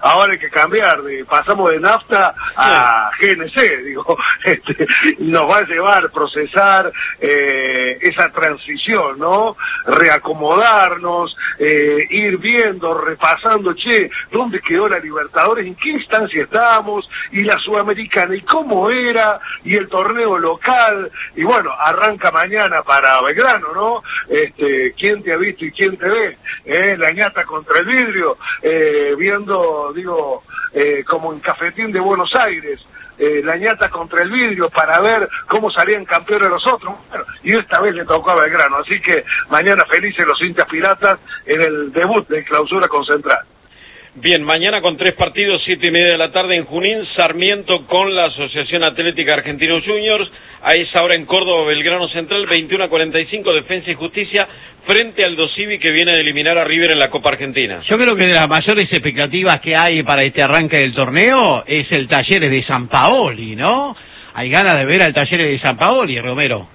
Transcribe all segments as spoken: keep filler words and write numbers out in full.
ahora hay que cambiar, de, pasamos de nafta a G N C, digo, este, nos va a llevar, procesar eh, esa transición, ¿no? Reacomodarnos, eh, ir viendo, repasando, che, ¿dónde quedó la Libertadores? ¿En qué instancia estábamos? Y la Sudamericana, ¿y cómo era? Y el torneo local, y bueno, arranca mañana para Belgrano, ¿no? Este, ¿quién te ha visto y quién te ve? ¿Eh? La ñata contra el vidrio, eh, viendo, digo, eh, como en Cafetín de Buenos Aires, eh, la ñata contra el vidrio para ver cómo salían campeones los otros. Bueno, y esta vez le tocó a Belgrano, así que mañana felices los hinchas piratas en el debut de Clausura con Central. Bien, mañana con tres partidos, siete y media de la tarde en Junín, Sarmiento con la Asociación Atlética Argentinos Juniors, a esa hora en Córdoba, Belgrano Central, veintiuno a cuarenta y cinco, Defensa y Justicia, frente al Dosivi que viene de eliminar a River en la Copa Argentina. Yo creo que de las mayores expectativas que hay para este arranque del torneo es el Talleres de San Paoli, ¿no? Hay ganas de ver al Talleres de San Paoli, Romero.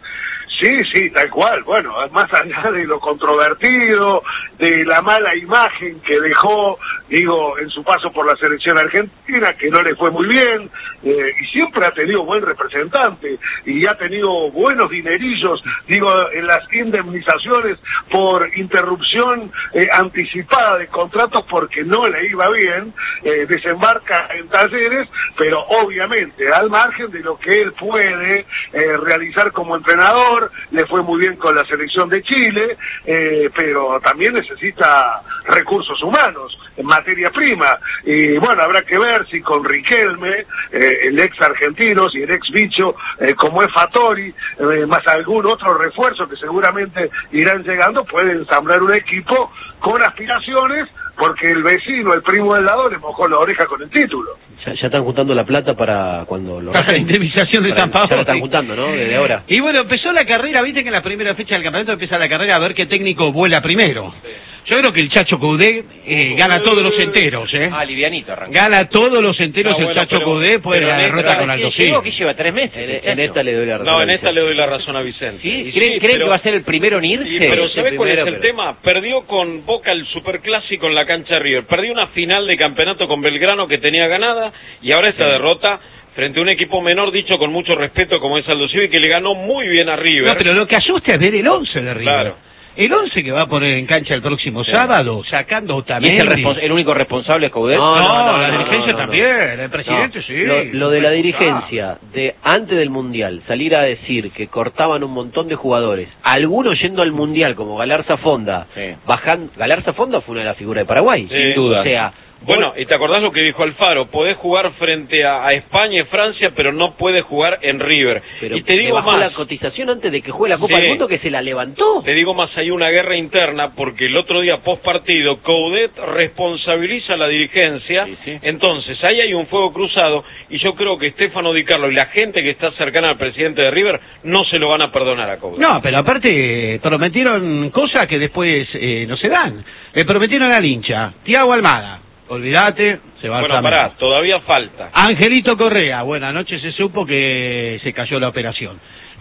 Sí, sí, tal cual. Bueno, más allá de lo controvertido, de la mala imagen que dejó, digo, en su paso por la selección argentina, que no le fue muy bien, eh, y siempre ha tenido buen representante, y ha tenido buenos dinerillos, digo, en las indemnizaciones por interrupción eh, anticipada de contratos porque no le iba bien, eh, desembarca en Talleres, pero obviamente, al margen de lo que él puede eh, realizar como entrenador, le fue muy bien con la selección de Chile, eh, pero también necesita recursos humanos, materia prima, y bueno, habrá que ver si con Riquelme, eh, el ex argentino, y el ex bicho, eh, como es Fattori, eh, más algún otro refuerzo que seguramente irán llegando, puede ensamblar un equipo con aspiraciones, porque el vecino, el primo del lado, le mojó la oreja con el título. Ya, ya están juntando la plata para cuando lo... Para la indemnización de San Paoli. Ya la están juntando, ¿no? Desde ahora. Y bueno, empezó la carrera, viste que en la primera fecha del campeonato empieza la carrera a ver qué técnico vuela primero. Yo creo que el Chacho Coudet eh, gana todos los enteros, ¿eh? Ah, livianito arranca. Gana todos los enteros No, el bueno, Chacho pero- Coudet después de pero la en derrota esta- con Aldo Sí, Civi. que lleva tres meses. En, este en esta le doy la razón. No, a en esta Vicente. le doy la razón a Vicente. ¿Sí? Y ¿Creen, sí, creen pero- que va a ser el primero en irse? Sí, pero Sí, ¿sabés cuál es primero, el pero- tema? Perdió con Boca el Superclásico en la cancha de River. Perdió una final de campeonato con Belgrano que tenía ganada y ahora esta derrota frente a un equipo menor, dicho con mucho respeto como es Aldo Civi, que le ganó muy bien a River. No, pero lo que asusta es ver el once de River. Claro. El once que va a poner en cancha el próximo Sí. sábado, sacando ¿Y Otamendi. es el, respons- el único responsable es Coudet? No, No, no, no, la no, dirigencia no, no, también, el presidente No, sí. Lo, lo de la Ah. dirigencia, de antes del Mundial, salir a decir que cortaban un montón de jugadores, algunos yendo al Mundial, como Galarza Fonda, Sí. bajando, Galarza Fonda fue una de las figuras de Paraguay, Sí. sin duda. O sea, Bueno, y te acordás lo que dijo Alfaro, podés jugar frente a, a España y Francia, pero no podés jugar en River. pero y te le digo bajó más, la cotización antes de que juegue la Copa Sí. del Mundo, que se la levantó. te digo más, hay una guerra interna, porque el otro día, post partido, Coudet responsabiliza a la dirigencia, Sí, sí. entonces ahí hay un fuego cruzado, y yo creo que Stefano Di Carlo y la gente que está cercana al presidente de River no se lo van a perdonar a Coudet. No, pero aparte prometieron cosas que después eh, no se dan. Le prometieron al hincha, Thiago Almada, olvídate, se va Bueno, al pará, Flamengo. todavía falta. Angelito Correa, bueno, anoche se supo que se cayó la operación.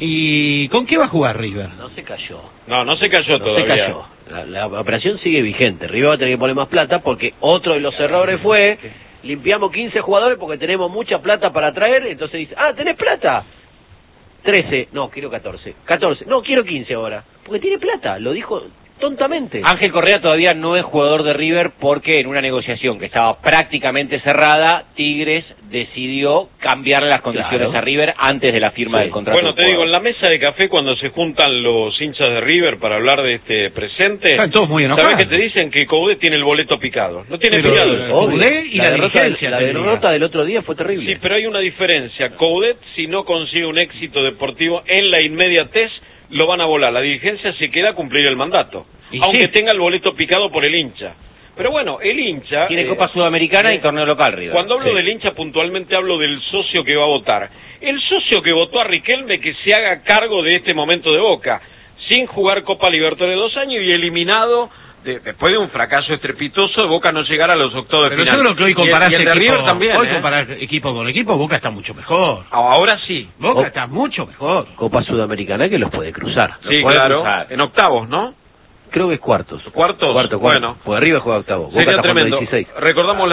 ¿Y con qué va a jugar River? No se cayó. No, no se cayó No todavía. se cayó. La, la operación sigue vigente. River va a tener que poner más plata porque otro de los errores fue limpiamos quince jugadores porque tenemos mucha plata para traer. Entonces dice, ah, ¿tenés plata? trece, no, quiero catorce. catorce, no, quiero quince ahora. Porque tiene plata, lo dijo tontamente. Ángel Correa todavía no es jugador de River porque en una negociación que estaba prácticamente cerrada, Tigres decidió cambiarle las condiciones Claro. a River antes de la firma Sí. del contrato. Bueno, del te digo, en jugador. la mesa de café cuando se juntan los hinchas de River para hablar de este presente, Están todos muy enojados. ¿sabés que te dicen? Que Coudet tiene el boleto picado. No tiene Pero- picado. el Obvio. Coudet y la derrota, dirigencia, la te diría. derrota del otro día fue terrible. Sí, pero hay una diferencia. Coudet, si no consigue un éxito deportivo en la inmediatez, lo van a volar. La dirigencia se queda a cumplir el mandato, Y aunque sí. tenga el boleto picado por el hincha. Pero bueno, el hincha... Tiene eh, Copa Sudamericana y torneo local, River. Cuando hablo Sí. del hincha, puntualmente hablo del socio que va a votar. El socio que votó a Riquelme, que se haga cargo de este momento de Boca, sin jugar Copa Libertadores dos años y eliminado... De, después de un fracaso estrepitoso, de Boca no llegar a los octavos de Pero final. yo creo que hoy Y el- comparás y el de equipo, River también, hoy ¿eh? comparás equipo con equipo, Boca está mucho mejor. Ahora sí. Boca Oh. está mucho mejor. Copa Sudamericana que los puede cruzar. Sí, puede claro. cruzar. En octavos, ¿no? Creo que es cuartos. ¿Cuartos? Cuarto, cuarto. Bueno. Pues arriba juega octavo. Boca Sería está jugando tremendo. dieciséis. Recordamos la